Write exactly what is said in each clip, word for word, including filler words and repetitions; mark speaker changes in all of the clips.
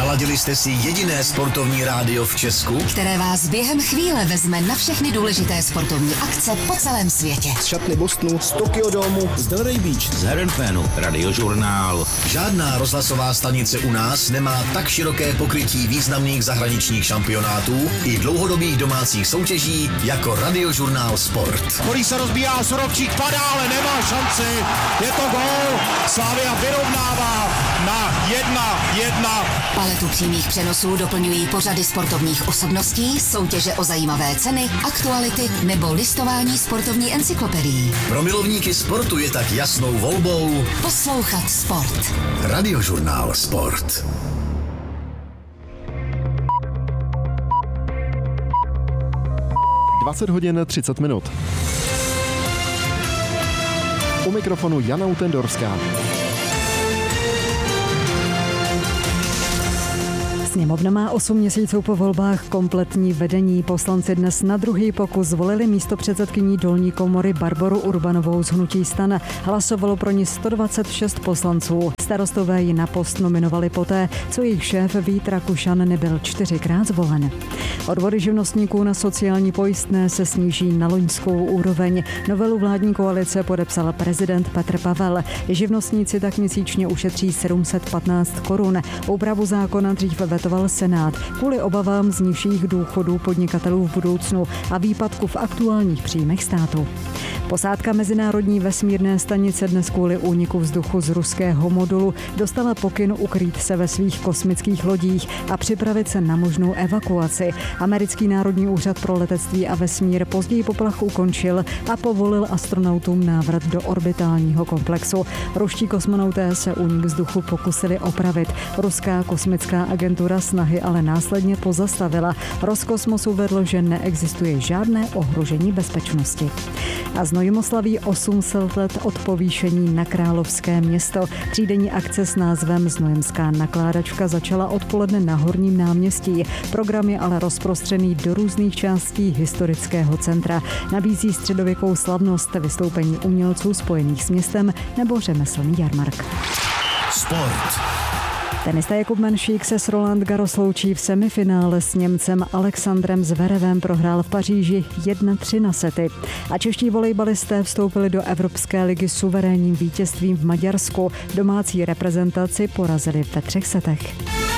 Speaker 1: Naladili jste si jediné sportovní rádio v Česku,
Speaker 2: které vás během chvíle vezme na všechny důležité sportovní akce po celém světě.
Speaker 3: Z šatny Bostonu, z Tokyo Domu,
Speaker 4: z Delray Beach, z Herenfénu, Radiožurnál.
Speaker 1: Žádná rozhlasová stanice u nás nemá tak široké pokrytí významných zahraničních šampionátů i dlouhodobých domácích soutěží jako Radiožurnál Sport.
Speaker 5: Kolí se rozbíjá, Sorovčík padá, ale nemá šanci. Je to gól. Slavia vyrovnává na jedna jedna.
Speaker 2: Paletu přímých přenosů doplňují pořady sportovních osobností, soutěže o zajímavé ceny, aktuality nebo listování sportovní encyklopedií.
Speaker 1: Pro milovníky sportu je tak jasnou volbou
Speaker 2: poslouchat sport.
Speaker 1: Radiožurnál Sport.
Speaker 6: dvacet hodin třicet minut. U mikrofonu Jana Utendorská.
Speaker 7: Sněmovna má osm měsíců po volbách kompletní vedení. Poslanci dnes na druhý pokus zvolili místopředsedkyní dolní komory Barboru Urbanovou z hnutí STAN. Hlasovalo pro ní sto dvacet šest poslanců. Starostové ji na post nominovali poté, co jejich šéf Vít Rakušan nebyl čtyřikrát zvolen. Odvody živnostníků na sociální pojistné se sníží na loňskou úroveň. Novelu vládní koalice podepsal prezident Petr Pavel. Živnostníci tak měsíčně ušetří sedm set patnáct korun. Úpravu zákona dřív vetoval Senát kvůli obavám z nižších důchodů podnikatelů v budoucnu a výpadku v aktuálních příjmech státu. Posádka Mezinárodní vesmírné stanice dnes kvůli úniku vzduchu z ruského modulu dostala pokyn ukrýt se ve svých kosmických lodích a připravit se na možnou evakuaci. Americký národní úřad pro letectví a vesmír později poplach ukončil a povolil astronautům návrat do orbitálního komplexu. Ruští kosmonauté se únik vzduchu pokusili opravit. Ruská kosmická agentura snahy ale následně pozastavila. Roskosmos uvedl, že neexistuje žádné ohrožení bezpečnosti. A Znojmo slaví osm set let od povýšení na královské město. Třídenní akce s názvem Znojemská nakládačka začala odpoledne na Horním náměstí. Program je ale rozprostřený do různých částí historického centra. Nabízí středověkou slavnost, vystoupení umělců spojených s městem nebo řemeslný jarmark.
Speaker 1: Sport.
Speaker 7: Tenista Jakub Menšík se s Roland Garros loučí v semifinále s Němcem Alexandrem Zverevem, prohrál v Paříži jedna tři na sety. A čeští volejbalisté vstoupili do Evropské ligy suverénním vítězstvím v Maďarsku. Domácí reprezentaci porazili ve třech setech.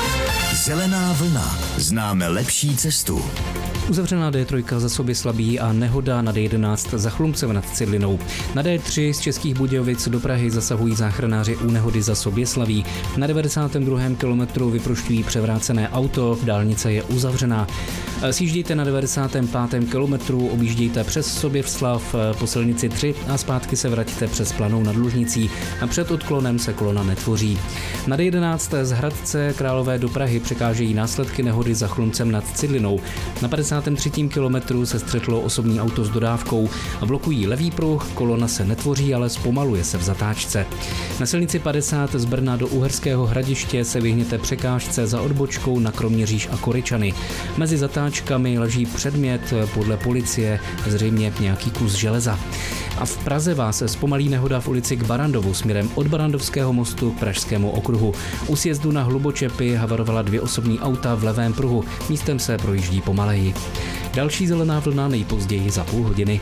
Speaker 1: Zelená vlna. Známe lepší cestu.
Speaker 8: Uzavřená D tři za Soběslaví a nehoda na D jedenáct za Chlumcem nad Cidlinou. Na D tři z Českých Budějovic do Prahy zasahují záchranáři u nehody za Soběslaví. Na devadesátém druhém kilometru vyprošťují převrácené auto, dálnice je uzavřená. Sjíždějte na devadesátém pátém kilometru, objíždějte přes Soběslav po silnici tři a zpátky se vraťte přes Planou nad Lužnicí. A před odklonem se kolona netvoří. Na D jedenáct z Hradce Králové do Prahy překážejí následky nehody za Chlumcem nad Cidlinou. Na padesátém třetím kilometru se střetlo osobní auto s dodávkou. Blokují levý pruh, kolona se netvoří, ale zpomaluje se v zatáčce. Na silnici padesát z Brna do Uherského Hradiště se vyhněte překážce za odbočkou na Kroměříž a Koryčany. Mezi zatáčkami leží předmět, podle policie zřejmě nějaký kus železa. A v Praze vás zpomalí nehoda v ulici k Barandovu směrem od Barandovského mostu k Pražskému okruhu. U sjezdu na Hlubočepy havarovala dvě osobní auta v levém pruhu. Místem se projíždí pomaleji. Další zelená vlna nejpozději za půl hodiny.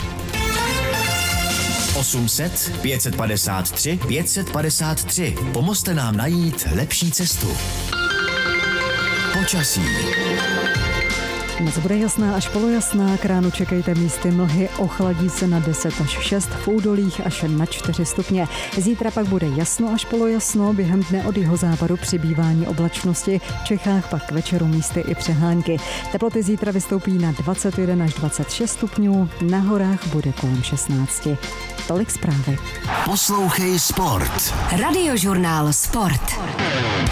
Speaker 1: osm set, pět set padesát tři, pět set padesát tři. Pomozte nám najít lepší cestu. Počasí.
Speaker 7: Noc bude jasná až polojasná, k ránu čekejte místy mlhy, ochladí se na deset až šest, v údolích až na čtyři stupně. Zítra pak bude jasno až polojasno, během dne od jihozápadu přibývání oblačnosti, v Čechách pak k večeru místy i přehánky. Teploty zítra vystoupí na dvacet jedna až dvacet šest stupňů, na horách bude kolem šestnáct. Tolik zprávy.
Speaker 1: Poslouchej sport.
Speaker 2: Radiožurnál Sport.